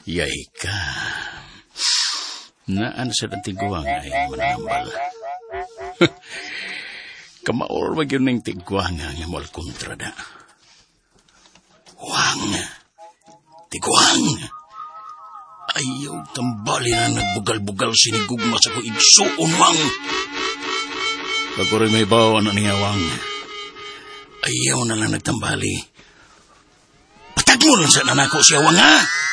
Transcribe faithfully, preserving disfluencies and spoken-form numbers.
Yay ka. Naan sa tiguang ay manambal. Kamaor wag yun ng tiguang nga mal kontrada. Wang, tiguang. Ayaw tambali na nagbugal-bugal sinigugma sa ko igsuon, Wang. Pagkuri may bawa na niya, Wang. Ayaw na lang nagtambali. Patag mo lang sa nanako siya, Wang, ha?